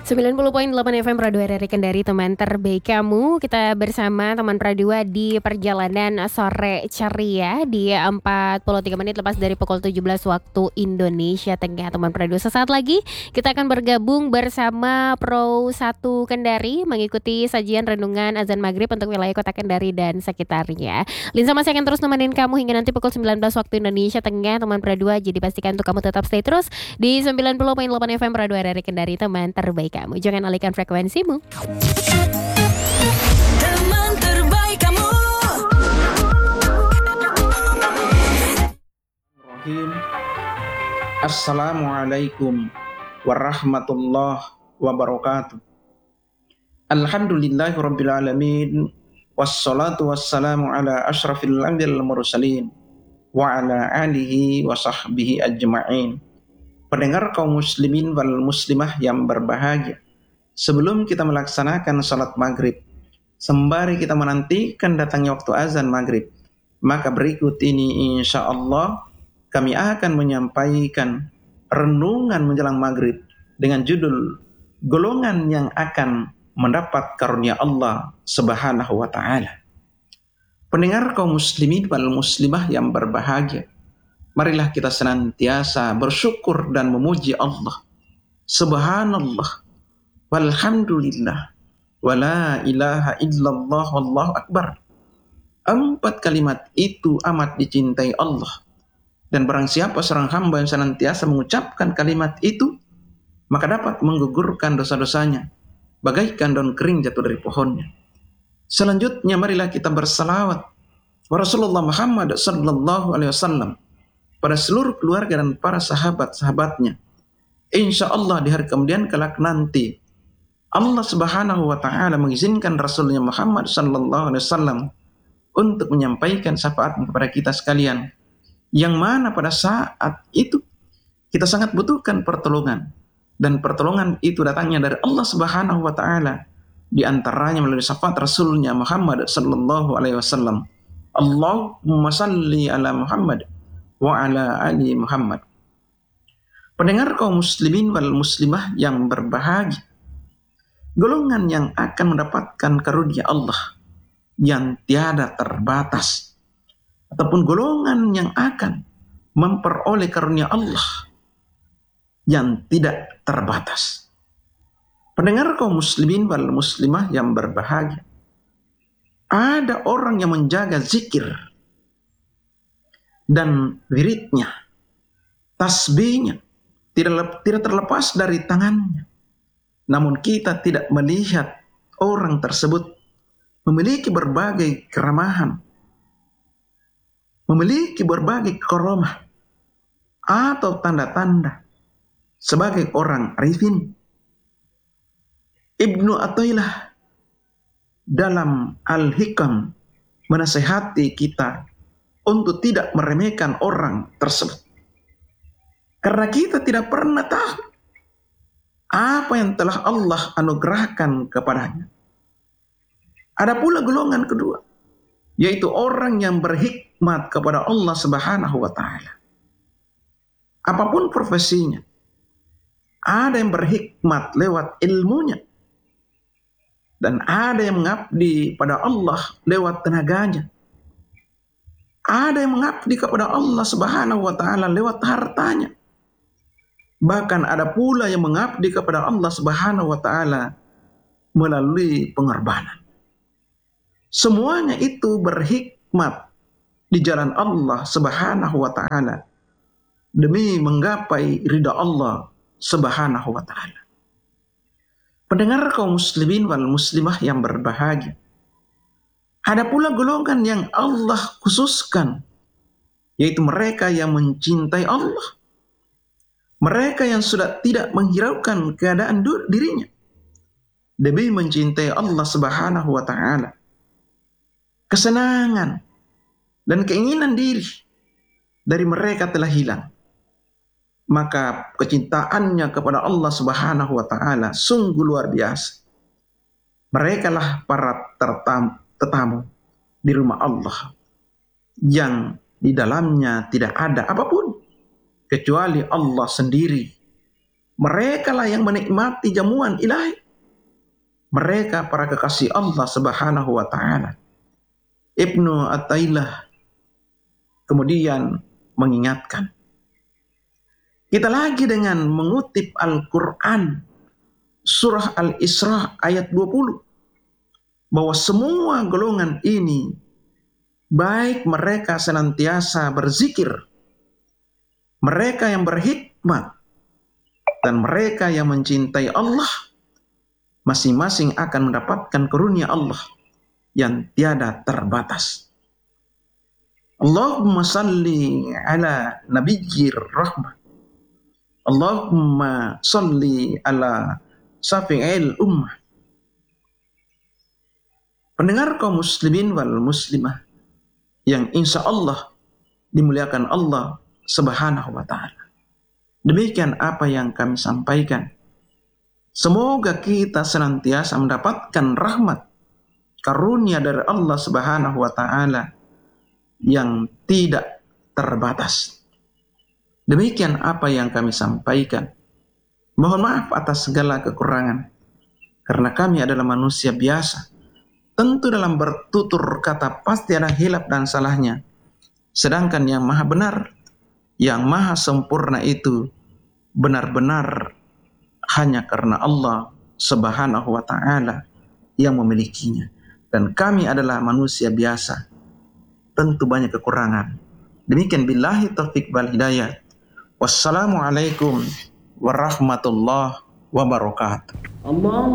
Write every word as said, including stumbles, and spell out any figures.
sembilan puluh koma delapan F M Pradua R R I Kendari, teman terbaik kamu. Kita bersama teman Pradua di perjalanan sore ceria di empat puluh tiga menit lepas dari pukul tujuh belas waktu Indonesia Tengah. Teman Pradua, sesaat lagi kita akan bergabung bersama Pro satu Kendari mengikuti sajian renungan azan maghrib untuk wilayah kota Kendari dan sekitarnya. Linsa masih akan terus nemenin kamu hingga nanti pukul sembilan belas waktu Indonesia Tengah, teman Pradua. Jadi pastikan untuk kamu tetap stay terus di sembilan puluh koma delapan F M Pradua R R I Kendari, teman terbaik kamu. Jangan alihkan frekuensimu. Teman terbaik kamu. Assalamualaikum warahmatullahi wabarakatuh. Alhamdulillahi rabbil alamin. Wassalatu wassalamu ala ashrafil anbiya'il mursalin wa ala alihi wa sahbihi ajma'in. Pendengar kaum muslimin wal muslimah yang berbahagia, sebelum kita melaksanakan salat maghrib, sembari kita menantikan datangnya waktu azan maghrib, maka berikut ini insya Allah kami akan menyampaikan renungan menjelang maghrib dengan judul golongan yang akan mendapat karunia Allah Subhanahu wa ta'ala. Pendengar kaum muslimin wal muslimah yang berbahagia, marilah kita senantiasa bersyukur dan memuji Allah. Subhanallah, walhamdulillah, wala ilaha illallah, wallahu akbar. Empat kalimat itu amat dicintai Allah. Dan barang siapa seorang hamba yang senantiasa mengucapkan kalimat itu, maka dapat menggugurkan dosa-dosanya, bagaikan daun kering jatuh dari pohonnya. Selanjutnya marilah kita bersalawat wa Rasulullah Muhammad sallallahu alaihi wasallam pada seluruh keluarga dan para sahabat-sahabatnya. Insya Allah di hari kemudian kelak nanti Allah Subhanahu wa ta'ala mengizinkan Rasulnya Muhammad sallallahu alaihi wasallam untuk menyampaikan syafaat kepada kita sekalian, yang mana pada saat itu kita sangat butuhkan pertolongan, dan pertolongan itu datangnya dari Allah Subhanahu wa ta'ala, di antaranya melalui syafaat Rasulnya Muhammad sallallahu alaihi wasallam. Allahumma salli ala Muhammad wa ala ali Muhammad. Pendengar kaum muslimin wal muslimah yang berbahagia, golongan yang akan mendapatkan karunia Allah yang tiada terbatas, ataupun golongan yang akan memperoleh karunia Allah yang tidak terbatas. Pendengar kaum muslimin wal muslimah yang berbahagia, ada orang yang menjaga zikir dan wiridnya, tasbihnya, tidak, tidak terlepas dari tangannya. Namun kita tidak melihat orang tersebut memiliki berbagai keramahan, memiliki berbagai karomah atau tanda-tanda sebagai orang arifin. Ibnu Athaillah dalam Al-Hikam menasihati kita untuk tidak meremehkan orang tersebut, karena kita tidak pernah tahu apa yang telah Allah anugerahkan kepadanya. Ada pula golongan kedua, yaitu orang yang berhikmat kepada Allah Subhanahu wa ta'ala. Apapun profesinya, ada yang berhikmat lewat ilmunya, dan ada yang mengabdi pada Allah lewat tenaganya. Ada yang mengabdi kepada Allah Subhanahu wa ta'ala lewat hartanya. Bahkan ada pula yang mengabdi kepada Allah Subhanahu wa ta'ala melalui pengorbanan. Semuanya itu berhikmat di jalan Allah Subhanahu wa ta'ala demi menggapai ridha Allah Subhanahu wa ta'ala. Pendengar kaum muslimin wal muslimah yang berbahagia, ada pula golongan yang Allah khususkan, yaitu mereka yang mencintai Allah, mereka yang sudah tidak menghiraukan keadaan dirinya demi mencintai Allah Subhanahu wa ta'ala. Kesenangan dan keinginan diri dari mereka telah hilang, maka kecintaannya kepada Allah Subhanahu wa ta'ala sungguh luar biasa. Merekalah para tertam, tetamu di rumah Allah yang di dalamnya tidak ada apapun kecuali Allah sendiri Mereka lah yang menikmati jamuan ilahi. Mereka para kekasih Allah Subhanahu wa taala. Ibnu Athaillah kemudian mengingatkan kita lagi dengan mengutip Al-Quran surah Al-Isra ayat dua puluh bahwa semua golongan ini baik mereka senantiasa berzikir, mereka yang berhikmat, dan mereka yang mencintai Allah, masing-masing akan mendapatkan karunia Allah yang tiada terbatas. Allahumma salli ala nabiyyir rahmah. Allahumma salli ala syafi'il ummah. Pendengar kaum muslimin wal muslimah yang insya Allah dimuliakan Allah Subhanahu wa ta'ala. Demikian apa yang kami sampaikan. Semoga kita senantiasa mendapatkan rahmat karunia dari Allah Subhanahu wa ta'ala yang tidak terbatas. Demikian apa yang kami sampaikan. Mohon maaf atas segala kekurangan, karena kami adalah manusia biasa. Tentu dalam bertutur kata pasti ada hilaf dan salahnya. Sedangkan yang maha benar, yang maha sempurna itu benar-benar hanya karena Allah Subhanahu wa ta'ala yang memilikinya. Dan kami adalah manusia biasa, tentu banyak kekurangan. Demikian billahi taufiq wal hidayah. Wassalamualaikum warahmatullahi wabarakatuh.